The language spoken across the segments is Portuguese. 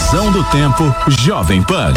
Previsão do tempo Jovem Pan.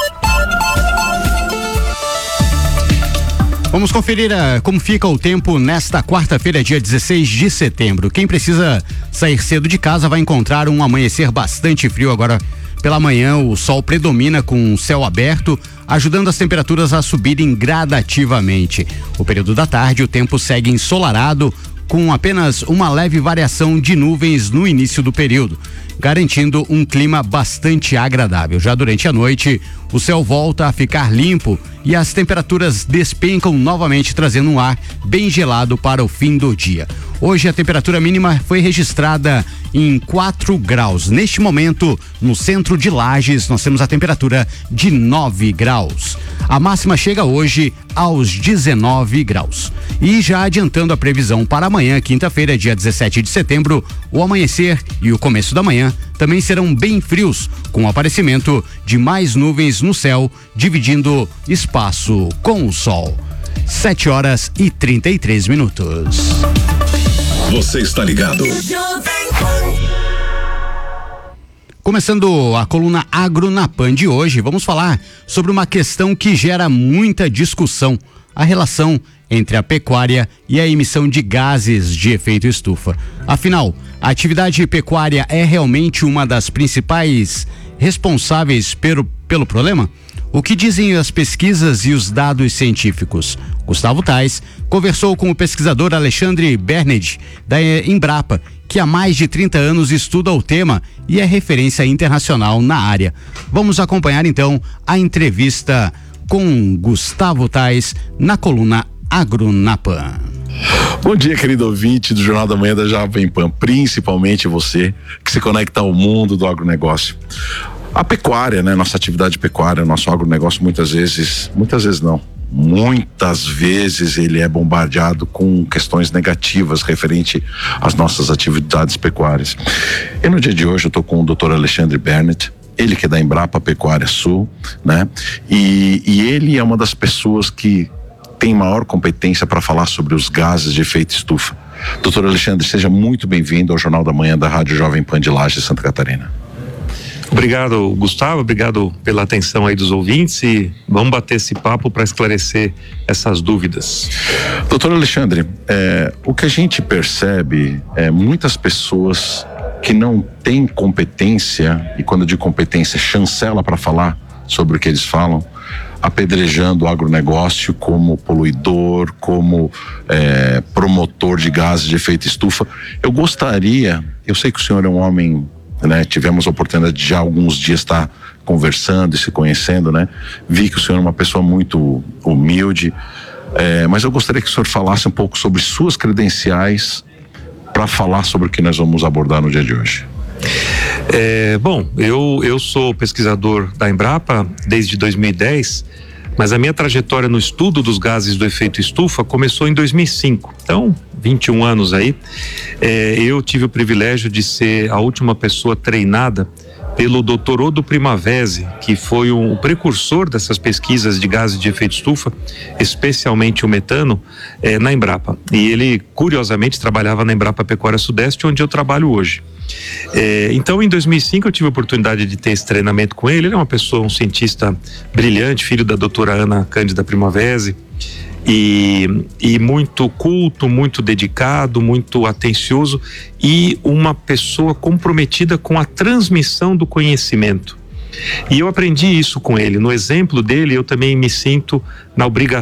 Vamos conferir como fica o tempo nesta quarta-feira, dia 16 de setembro. Quem precisa sair cedo de casa vai encontrar um amanhecer bastante frio agora. Pela manhã, o sol predomina com o céu aberto, ajudando as temperaturas a subirem gradativamente. O período da tarde, o tempo segue ensolarado, com apenas uma leve variação de nuvens no início do período, garantindo um clima bastante agradável. Já durante a noite, o céu volta a ficar limpo e as temperaturas despencam novamente, trazendo um ar bem gelado para o fim do dia. Hoje a temperatura mínima foi registrada em 4 graus. Neste momento, no centro de Lages, nós temos a temperatura de 9 graus. A máxima chega hoje aos 19 graus. E já adiantando a previsão para amanhã, quinta-feira, dia 17 de setembro, o amanhecer e o começo da manhã também serão bem frios, com o aparecimento de mais nuvens no céu, dividindo espaço com o sol. 7h33. Você está ligado? Começando a coluna Agro na Pan de hoje, vamos falar sobre uma questão que gera muita discussão: a relação entre a pecuária e a emissão de gases de efeito estufa. Afinal, a atividade pecuária é realmente uma das principais responsáveis pelo problema? O que dizem as pesquisas e os dados científicos? Gustavo Tais conversou com o pesquisador Alexandre Bernard, da Embrapa, que há mais de 30 anos estuda o tema e é referência internacional na área. Vamos acompanhar então a entrevista com Gustavo Tais na coluna Agro na Pan. Bom dia, querido ouvinte do Jornal da Manhã da Jovem Pan, principalmente você que se conecta ao mundo do agronegócio. A pecuária, né? Nossa atividade pecuária, nosso agronegócio muitas vezes ele é bombardeado com questões negativas referente às nossas atividades pecuárias. E no dia de hoje eu estou com o Dr. Alexandre Bernard, ele que é da Embrapa Pecuária Sul, né? E ele é uma das pessoas que tem maior competência para falar sobre os gases de efeito estufa. Dr. Alexandre, seja muito bem-vindo ao Jornal da Manhã da Rádio Jovem Pan de Lages, Santa Catarina. Obrigado, Gustavo, obrigado pela atenção aí dos ouvintes e vamos bater esse papo para esclarecer essas dúvidas. Doutor Alexandre, o que a gente percebe é muitas pessoas que não têm competência, e quando eu digo competência, chancela para falar sobre o que eles falam, apedrejando o agronegócio como poluidor, como promotor de gases de efeito estufa. Eu sei que o senhor é um homem, né? Tivemos a oportunidade de já há alguns dias estar conversando e se conhecendo, né? Vi que o senhor é uma pessoa muito humilde, mas eu gostaria que o senhor falasse um pouco sobre suas credenciais para falar sobre o que nós vamos abordar no dia de hoje. Bom, eu sou pesquisador da Embrapa desde 2010, mas a minha trajetória no estudo dos gases do efeito estufa começou em 2005, então 21 anos aí. Eu tive o privilégio de ser a última pessoa treinada pelo Dr. Odo Primavesi, que foi o precursor dessas pesquisas de gases de efeito estufa, especialmente o metano, na Embrapa. E ele, curiosamente, trabalhava na Embrapa Pecuária Sudeste, onde eu trabalho hoje. Então, em 2005, eu tive a oportunidade de ter esse treinamento com ele. Ele é uma pessoa, um cientista brilhante, filho da doutora Ana Cândida Primavesi, e muito culto, muito dedicado, muito atencioso e uma pessoa comprometida com a transmissão do conhecimento. E eu aprendi isso com ele. No exemplo dele, eu também me sinto na obrigação